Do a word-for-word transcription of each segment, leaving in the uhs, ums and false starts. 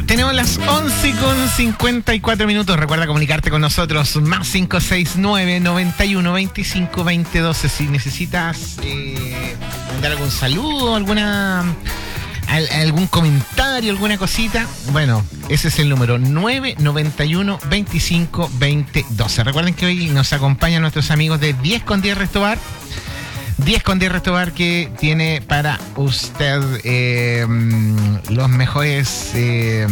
Tenemos las once con cincuenta y cuatro minutos. Recuerda comunicarte con nosotros. Más cinco seis nueve, noventa y uno, veinticinco, veinte, doce. Si necesitas eh, mandar algún saludo, alguna al, algún comentario, alguna cosita, bueno, ese es el número nueve noventa y uno, veinticinco, veinte, doce. Recuerden que hoy nos acompañan nuestros amigos de diez con diez Restobar. diez con diez Restobar, que tiene para usted eh, los mejores eh,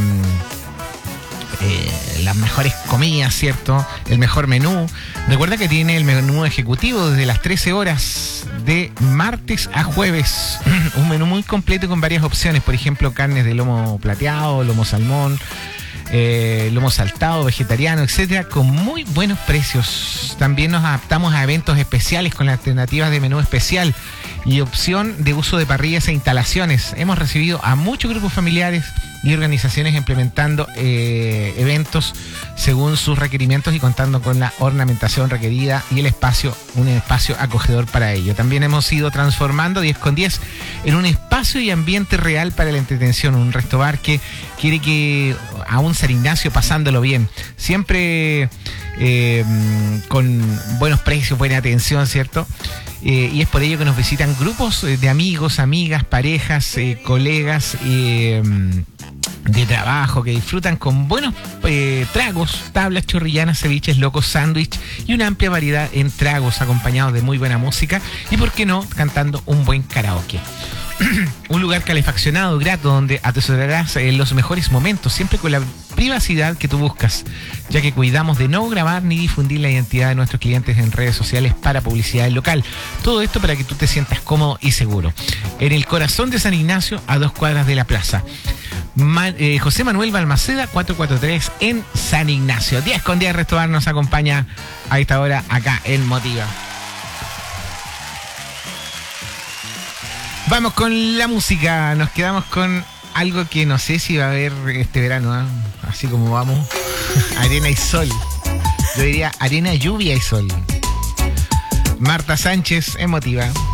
eh, las mejores comidas, ¿cierto? El mejor menú. Recuerda que tiene el menú ejecutivo desde las trece horas de martes a jueves. Un menú muy completo con varias opciones, por ejemplo, carnes de lomo plateado, lomo salmón, Eh, lomo saltado, vegetariano, etcétera, con muy buenos precios. También nos adaptamos a eventos especiales con alternativas de menú especial y opción de uso de parrillas e instalaciones. Hemos recibido a muchos grupos familiares y organizaciones implementando eh, eventos según sus requerimientos y contando con la ornamentación requerida y el espacio, un espacio acogedor para ello. También hemos ido transformando diez con diez en un espacio y ambiente real para la entretención, un restobar que quiere que aún San Ignacio pasándolo bien, siempre eh, con buenos precios, buena atención, ¿cierto? Eh, y es por ello que nos visitan grupos de amigos, amigas, parejas, eh, colegas eh, de trabajo que disfrutan con buenos eh, tragos, tablas, chorrillanas, ceviches, locos, sándwich y una amplia variedad en tragos acompañados de muy buena música y, por qué no, cantando un buen karaoke. Un lugar calefaccionado, grato, donde atesorarás eh, los mejores momentos, siempre con la privacidad que tú buscas, ya que cuidamos de no grabar ni difundir la identidad de nuestros clientes en redes sociales para publicidad local. Todo esto para que tú te sientas cómodo y seguro. En el corazón de San Ignacio, a dos cuadras de la plaza. Man, eh, José Manuel Balmaceda, cuatrocientos cuarenta y tres en San Ignacio. diez con diez Restobar nos acompaña a esta hora acá en Motiva. Vamos con la música, nos quedamos con algo que no sé si va a haber este verano, ¿eh? Así como vamos, arena y sol. Yo diría arena, lluvia y sol. Marta Sánchez, emotiva.